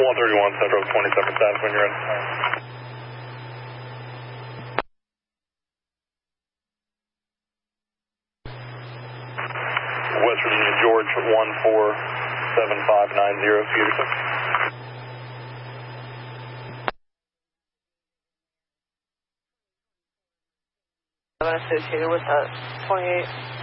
131 Central 27 status when you're in. West Virginia George 147590, Peterson. Associated with that 28.